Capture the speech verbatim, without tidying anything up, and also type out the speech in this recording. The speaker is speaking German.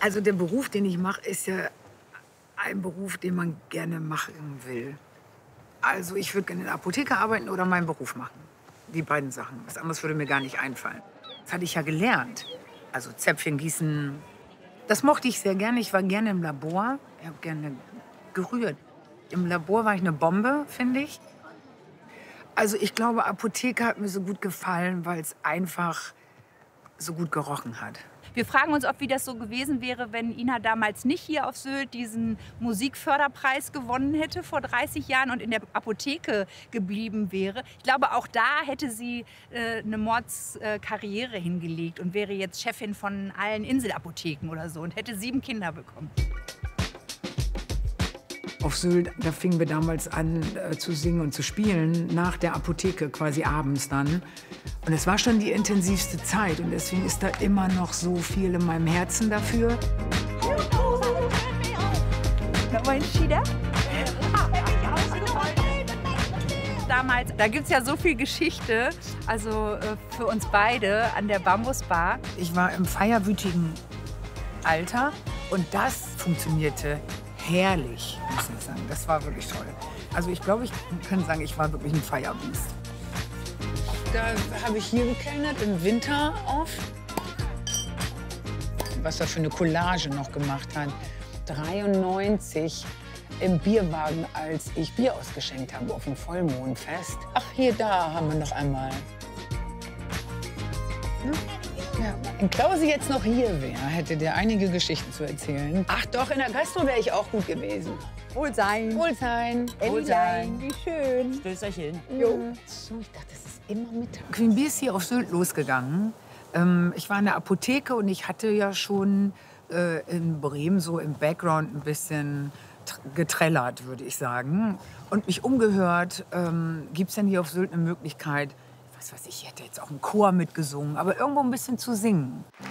Also der Beruf, den ich mache, ist ja ein Beruf, den man gerne machen will. Also ich würde gerne in der Apotheke arbeiten oder meinen Beruf machen. Die beiden Sachen. Was anderes würde mir gar nicht einfallen. Das hatte ich ja gelernt. Also Zäpfchen gießen. Das mochte ich sehr gerne. Ich war gerne im Labor. Ich habe gerne gerührt. Im Labor war ich eine Bombe, finde ich. Also ich glaube, Apotheke hat mir so gut gefallen, weil es einfach so gut gerochen hat. Wir fragen uns, ob wie das so gewesen wäre, wenn Ina damals nicht hier auf Sylt diesen Musikförderpreis gewonnen hätte vor dreißig Jahren und in der Apotheke geblieben wäre. Ich glaube, auch da hätte sie äh, eine Mordskarriere äh, hingelegt und wäre jetzt Chefin von allen Inselapotheken oder so und hätte sieben Kinder bekommen. Auf Sylt, da fingen wir damals an äh, zu singen und zu spielen, nach der Apotheke, quasi abends dann. Und es war schon die intensivste Zeit und deswegen ist da immer noch so viel in meinem Herzen dafür. Damals, da gibt es ja so viel Geschichte, also äh, für uns beide an der Bambusbar. Ich war im feierwütigen Alter und das funktionierte herrlich, muss ich sagen. Das war wirklich toll. Also ich glaube, ich kann sagen, ich war wirklich ein Feierbiest. Da habe ich hier gekellnert, im Winter oft. Was er für eine Collage noch gemacht hat. dreiundneunzig im Bierwagen, als ich Bier ausgeschenkt habe auf dem Vollmondfest. Ach, hier, da haben wir noch einmal. Hm? Ja. Wenn Klausi jetzt noch hier wäre, hätte der einige Geschichten zu erzählen. Ach doch, in der Gastro wäre ich auch gut gewesen. Wohlsein. Wohlsein. Wohlsein. Wie schön. Stößerchen. Jo. So, ich dachte, das ist immer Mittag. Queen Bee ist hier auf Sylt losgegangen. Ähm, ich war in der Apotheke und ich hatte ja schon äh, in Bremen so im Background ein bisschen getrellert, würde ich sagen. Und mich umgehört, ähm, gibt es denn hier auf Sylt eine Möglichkeit, was weiß ich, ich hätte jetzt auch im Chor mitgesungen, aber irgendwo ein bisschen zu singen.